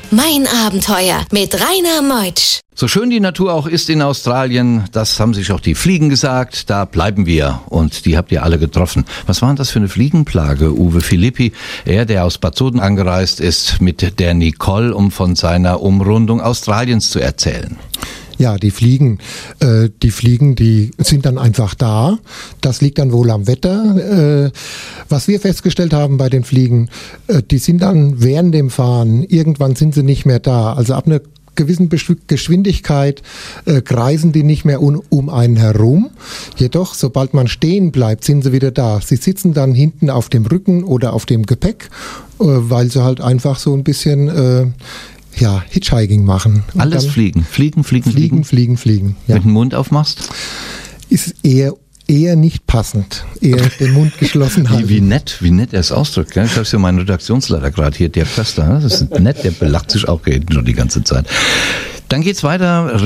Mein Abenteuer mit Rainer Meutsch. So schön die Natur auch ist in Australien, das haben sich auch die Fliegen gesagt, da bleiben wir. Und die habt ihr alle getroffen. Was war denn das für eine Fliegenplage, Uwe Philippi? Er, der aus Bad Soden angereist ist, mit der Nicole, um von seiner Umrundung Australiens zu erzählen. Ja, die Fliegen, die sind dann einfach da. Das liegt dann wohl am Wetter. Was wir festgestellt haben bei den Fliegen, die sind dann während dem Fahren, irgendwann sind sie nicht mehr da. Also ab einer gewissen Geschwindigkeit kreisen die nicht mehr um einen herum. Jedoch, sobald man stehen bleibt, sind sie wieder da. Sie sitzen dann hinten auf dem Rücken oder auf dem Gepäck, weil sie halt einfach so ein bisschen Hitchhiking machen. Und alles fliegen. Fliegen. Ja. Mit dem Mund aufmachst? Ist eher nicht passend. Eher den Mund geschlossen halten. Wie nett er es ausdrückt. Gell? Ich habe es ja meinen Redaktionsleiter gerade hier, der Köster. Das ist nett, der belacht sich auch schon die ganze Zeit. Dann geht's weiter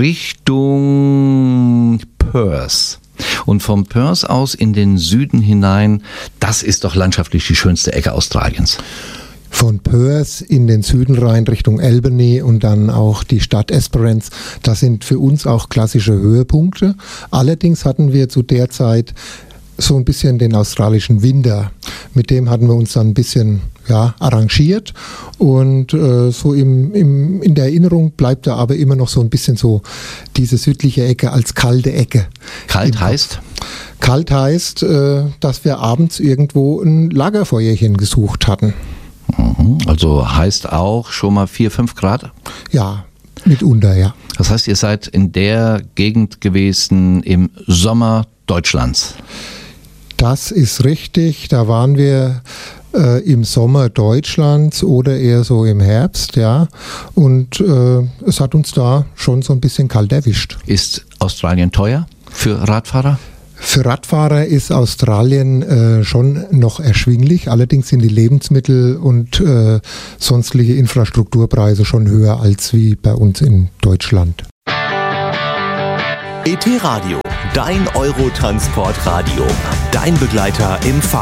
Richtung Perth. Und vom Perth aus in den Süden hinein, das ist doch landschaftlich die schönste Ecke Australiens. Von Perth in den Süden rein Richtung Albany und dann auch die Stadt Esperance. Das sind für uns auch klassische Höhepunkte. Allerdings hatten wir zu der Zeit so ein bisschen den australischen Winter. Mit dem hatten wir uns dann ein bisschen arrangiert und so in der Erinnerung bleibt da aber immer noch so ein bisschen so diese südliche Ecke als kalte Ecke. Kalt heißt? Kalt heißt, dass wir abends irgendwo ein Lagerfeuerchen gesucht hatten. Also heißt auch schon mal 4-5 Grad? Ja, mitunter, ja. Das heißt, ihr seid in der Gegend gewesen im Sommer Deutschlands? Das ist richtig. Da waren wir im Sommer Deutschlands oder eher so im Herbst, ja. Und es hat uns da schon so ein bisschen kalt erwischt. Ist Australien teuer für Radfahrer? Für Radfahrer ist Australien schon noch erschwinglich, allerdings sind die Lebensmittel und sonstige Infrastrukturpreise schon höher als wie bei uns in Deutschland. ET Radio, dein Eurotransportradio, dein Begleiter im Fahrrad.